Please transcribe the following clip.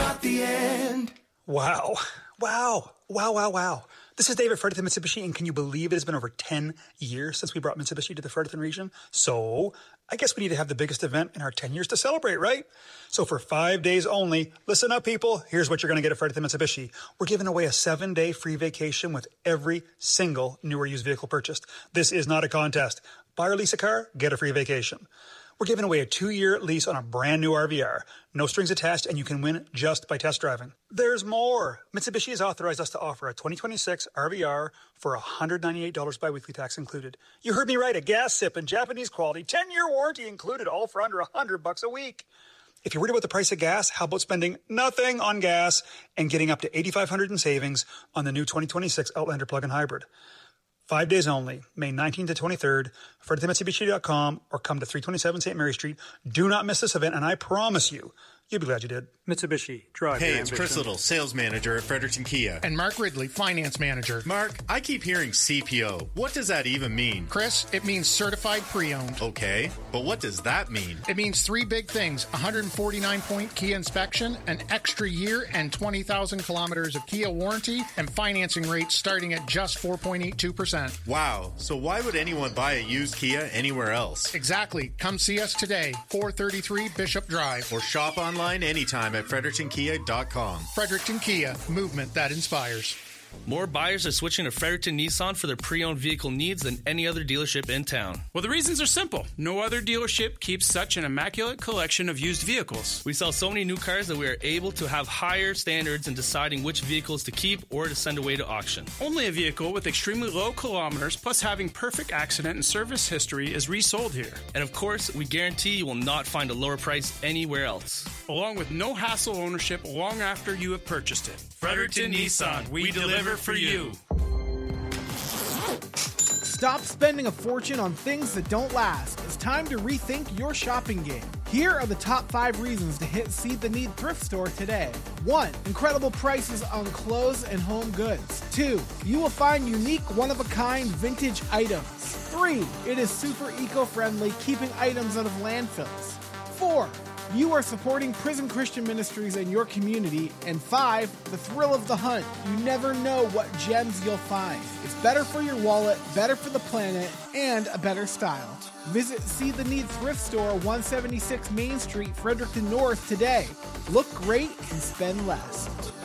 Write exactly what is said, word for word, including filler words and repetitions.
not the end. Wow. Wow. Wow, wow, wow. This is David Fredericton Mitsubishi, and can you believe it has been over ten years since we brought Mitsubishi to the Fredericton region? So I guess we need to have the biggest event in our ten years to celebrate, right? So for five days only, listen up, people. Here's what you're going to get at Fredericton Mitsubishi. We're giving away a seven-day free vacation with every single new or used vehicle purchased. This is not a contest. Buy or lease a car, get a free vacation. We're giving away a two-year lease on a brand new R V R. No strings attached, and you can win just by test driving. There's more. Mitsubishi has authorized us to offer a twenty twenty-six R V R for one hundred ninety-eight dollars biweekly tax included. You heard me right, a gas sip and Japanese quality, ten-year warranty included, all for under one hundred bucks a week. If you're worried about the price of gas, how about spending nothing on gas and getting up to eight thousand five hundred dollars in savings on the new twenty twenty-six Outlander plug-in hybrid? Five days only, May nineteenth to twenty-third, Fredericton Mitsubishi dot com, or come to three twenty-seven Saint Mary Street. Do not miss this event, and I promise you, you'll be glad you did. Mitsubishi, drive Hey, your it's ambition. Chris Little, sales manager at Fredericton Kia. And Mark Ridley, finance manager. Mark, I keep hearing C P O. What does that even mean? Chris, it means certified pre-owned. Okay, but what does that mean? It means three big things: one hundred forty-nine point Kia inspection, an extra year and twenty thousand kilometers of Kia warranty, and financing rates starting at just four point eight two percent. Wow, so why would anyone buy a used Kia anywhere else? Exactly. Come see us today, four thirty-three Bishop Drive. Or shop online anytime at Fredericton Kia dot com. Fredericton Kia, movement that inspires. More buyers are switching to Fredericton Nissan for their pre-owned vehicle needs than any other dealership in town. Well, the reasons are simple. No other dealership keeps such an immaculate collection of used vehicles. We sell so many new cars that we are able to have higher standards in deciding which vehicles to keep or to send away to auction. Only a vehicle with extremely low kilometers plus having perfect accident and service history is resold here. And of course, we guarantee you will not find a lower price anywhere else. Along with no hassle ownership long after you have purchased it. Fredericton Nissan, we deliver for you. Stop spending a fortune on things that don't last. It's time to rethink your shopping game. Here are the top five reasons to hit See the Need thrift store today. One, incredible prices on clothes and home goods. Two, you will find unique, one-of-a-kind vintage items. Three, it is super eco-friendly, keeping items out of landfills. Four, you are supporting Prison Christian Ministries in your community. And five, the thrill of the hunt. You never know what gems you'll find. It's better for your wallet, better for the planet, and a better style. Visit See the Need Thrift Store, one seventy-six Main Street, Fredericton North today. Look great and spend less.